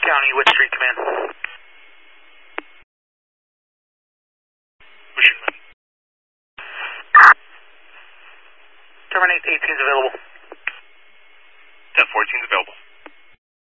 County, what street command? Pushing man. Terminate 18's available. 10-14's available.